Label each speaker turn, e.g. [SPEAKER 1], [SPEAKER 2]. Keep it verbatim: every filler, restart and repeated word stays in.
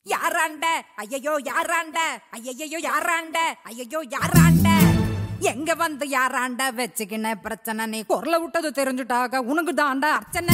[SPEAKER 1] யாராண்ட ஐயையோ யாராண்ட ஐயையோ யாராண்ட ஐயையோ யாராண்ட எங்க வந்து யாராண்ட வச்சுக்கின பிரச்சனை நீ குரல விட்டது தெரிஞ்சுட்டாக உனக்கு தாண்டா அர்ச்சனை